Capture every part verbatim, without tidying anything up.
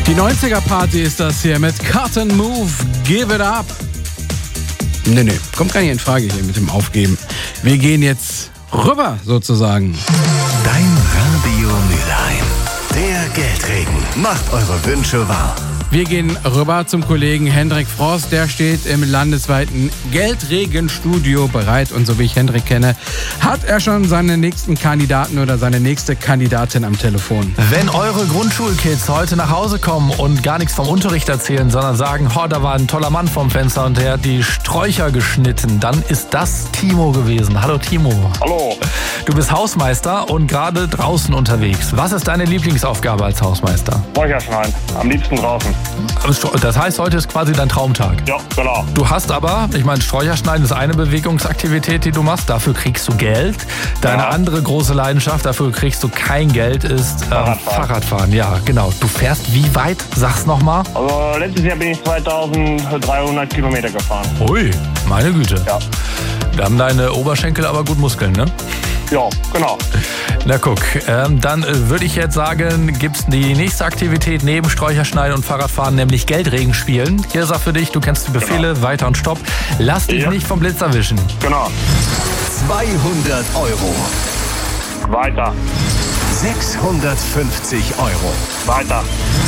Die neunziger-Party ist das hier mit Cut and Move, Give It Up. Nee, nee, kommt gar nicht in Frage hier mit dem Aufgeben. Wir gehen jetzt rüber, sozusagen. Dein Radio Mülheim. Der Geldregen macht eure Wünsche wahr. Wir gehen rüber zum Kollegen Hendrik Frost. Der steht im landesweiten Geldregenstudio bereit. Und so wie ich Hendrik kenne, hat er schon seinen nächsten Kandidaten oder seine nächste Kandidatin am Telefon. Wenn eure Grundschulkids heute nach Hause kommen und gar nichts vom Unterricht erzählen, sondern sagen, oh, da war ein toller Mann vorm Fenster und der hat die Sträucher geschnitten, dann ist das Timo gewesen. Hallo Timo. Hallo. Du bist Hausmeister und gerade draußen unterwegs. Was ist deine Lieblingsaufgabe als Hausmeister? Sträucher schneiden. Am liebsten draußen. Das heißt, heute ist quasi dein Traumtag. Ja, genau. Du hast aber, ich meine, Sträucher schneiden ist eine Bewegungsaktivität, die du machst. Dafür kriegst du Geld. Deine Ja. andere große Leidenschaft, dafür kriegst du kein Geld, ist ähm, Fahrradfahren. Fahrradfahren. Ja, genau. Du fährst wie weit? Sag's nochmal. Also letztes Jahr bin ich zweitausenddreihundert Kilometer gefahren. Ui, meine Güte. Ja. Da haben deine Oberschenkel aber gut Muskeln, ne? Ja, genau. Na guck, ähm, dann äh, würde ich jetzt sagen, gibt's die nächste Aktivität neben Sträucherschneiden und Fahrradfahren, nämlich Geldregen spielen. Hier ist er für dich, du kennst die Befehle, Genau. weiter und stopp. Lass dich Ja. nicht vom Blitz erwischen. Genau. zweihundert Euro. Weiter. sechshundertfünfzig Euro. Weiter.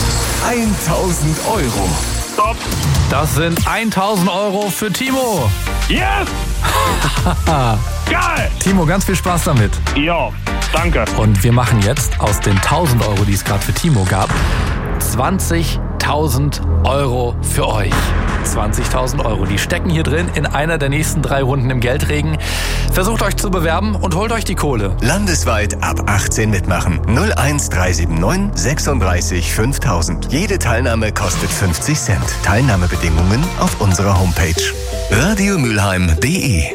tausend Euro. Stopp. Das sind tausend Euro für Timo. Yes! Geil! Timo, ganz viel Spaß damit. Ja, danke. Und wir machen jetzt aus den tausend Euro, die es gerade für Timo gab, zwanzigtausend Euro für euch. zwanzigtausend Euro, die stecken hier drin in einer der nächsten drei Runden im Geldregen. Versucht euch zu bewerben und holt euch die Kohle. Landesweit ab achtzehn mitmachen. null eins drei sieben neun sechsunddreißig fünftausend. Jede Teilnahme kostet fünfzig Cent. Teilnahmebedingungen auf unserer Homepage. radiomülheim punkt de